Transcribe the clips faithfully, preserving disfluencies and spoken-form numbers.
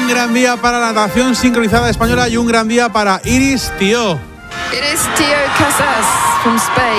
gran día para la natación sincronizada española y un gran día para Iris Tío. Iris Tío Casas, from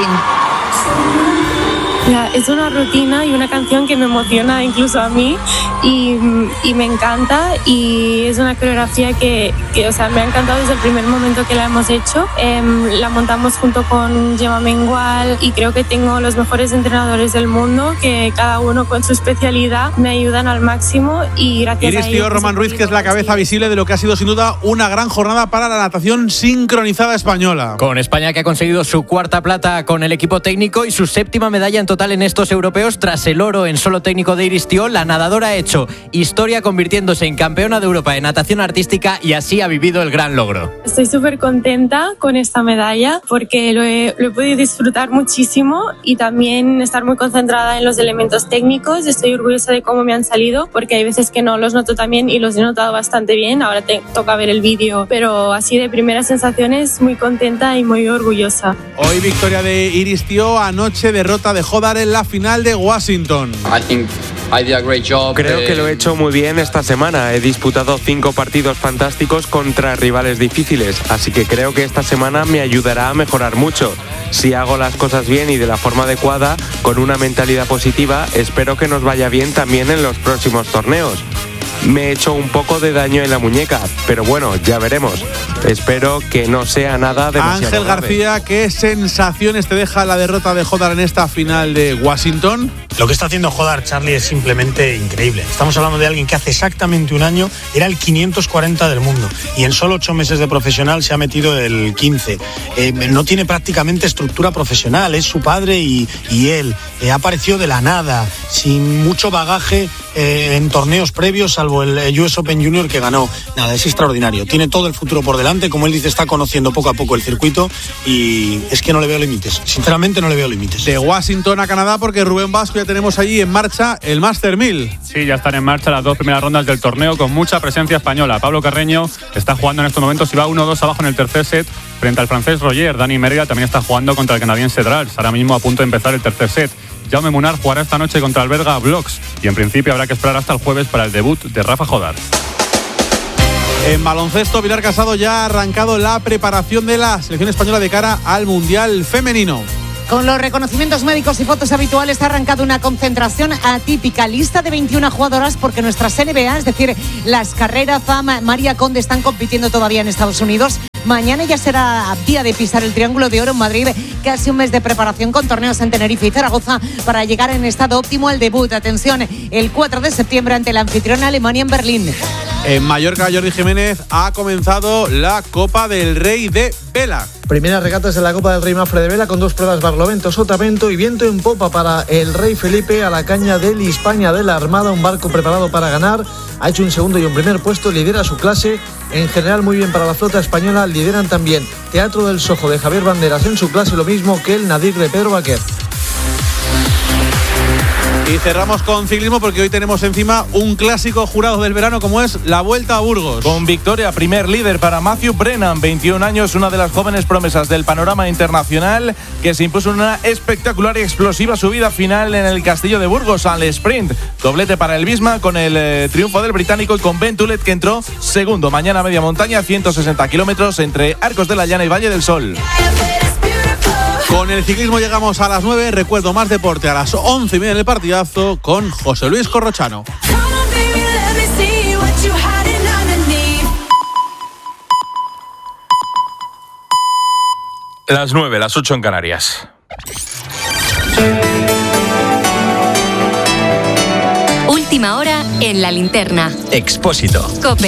Spain. Ya, es una rutina y una canción que me emociona incluso a mí y, y me encanta, y es una coreografía que, que o sea, me ha encantado desde el primer momento que la hemos hecho. Eh, la montamos junto con Gemma Mengual y creo que tengo los mejores entrenadores del mundo, que cada uno con su especialidad me ayudan al máximo, y gracias Iris a Tío, ellos Román Ruiz, que es la cabeza visible de lo que ha sido sin duda una gran jornada para la natación sincronizada española. Con España, que ha conseguido su cuarta plata con el equipo técnico y su séptima medalla en total en estos europeos. Tras el oro en solo técnico de Iris Tío, la nadadora ha hecho historia convirtiéndose en campeona de Europa en natación artística, y así ha vivido el gran logro. Estoy súper contenta con esta medalla porque lo he, lo he podido disfrutar muchísimo y también estar muy concentrada en los elementos técnicos. Estoy orgullosa de cómo me han salido, porque hay veces que no los noto tan bien y los he notado bastante bien. Ahora te toca ver el vídeo, pero así de primeras sensaciones muy contenta y muy orgullosa. Hoy victoria de Iris Tío, anoche derrota de Hodar en la final de Washington. I think I did a great job. Creo que lo he hecho muy bien esta semana. He disputado cinco partidos fantásticos contra rivales difíciles, así que creo que esta semana me ayudará a mejorar mucho. Si hago las cosas bien y de la forma adecuada, con una mentalidad positiva, espero que nos vaya bien también en los próximos torneos. Me he hecho un poco de daño en la muñeca, pero bueno, ya veremos. Espero que no sea nada demasiado Ángel grave. García, ¿qué sensaciones te deja la derrota de Hodar en esta final de Washington? Lo que está haciendo Hodar, Charlie, es simplemente increíble. Estamos hablando de alguien que hace exactamente un año era el quinientos cuarenta del mundo y en solo ocho meses de profesional se ha metido el quince. Eh, no tiene prácticamente estructura profesional, es su padre y, y él. Eh, ha aparecido de la nada, sin mucho bagaje eh, en torneos previos, salvo el U S Open Junior que ganó. Nada, es extraordinario. Tiene todo el futuro por delante. Como él dice, está conociendo poco a poco el circuito y es que no le veo límites. Sinceramente no le veo límites. De Washington a Canadá, porque Rubén Vasco, ya tenemos allí en marcha el Master mil. Sí, ya están en marcha las dos primeras rondas del torneo con mucha presencia española. Pablo Carreño está jugando en estos momentos y va uno dos abajo en el tercer set frente al francés Roger. Dani Mérida también está jugando contra el canadiense Drals, ahora mismo a punto de empezar el tercer set. Jaume Munar jugará esta noche contra el belga Bloks y en principio habrá que esperar hasta el jueves para el debut de Rafa Hodar. En baloncesto, Pilar Casado ya ha arrancado la preparación de la selección española de cara al Mundial Femenino. Con los reconocimientos médicos y fotos habituales ha arrancado una concentración atípica. Lista de veintiuna jugadoras, porque nuestras N B A, es decir, las Carrera, Fama, María Conde, están compitiendo todavía en Estados Unidos. Mañana ya será día de pisar el Triángulo de Oro en Madrid. Casi un mes de preparación con torneos en Tenerife y Zaragoza para llegar en estado óptimo al debut. Atención, el cuatro de septiembre ante la anfitriona Alemania en Berlín. En Mallorca, Jordi Jiménez, ha comenzado la Copa del Rey de Vela. Primeras regatas de la Copa del Rey Mafre de Vela con dos pruebas: barlovento, sotavento y viento en popa para el Rey Felipe a la caña del Hispania de la Armada, un barco preparado para ganar. Ha hecho un segundo y un primer puesto, lidera su clase. En general muy bien para la flota española. Lideran también Teatro del Sojo de Javier Banderas en su clase, lo mismo que el Nadir de Pedro Baquer. Y cerramos con ciclismo, porque hoy tenemos encima un clásico jurado del verano como es la Vuelta a Burgos. Con victoria, primer líder para Matthew Brennan, veintiún años, una de las jóvenes promesas del panorama internacional, que se impuso una espectacular y explosiva subida final en el Castillo de Burgos al sprint. Doblete para el Bisma con el eh, triunfo del británico y con Ben Tulet, que entró segundo. Mañana media montaña, ciento sesenta kilómetros entre Arcos de la Llana y Valle del Sol. Con el ciclismo llegamos a las nueve. Recuerdo más deporte a las once y media en el partidazo con José Luis Corrochano. Las nueve, las ocho en Canarias. Última hora en La Linterna. Expósito. COPE.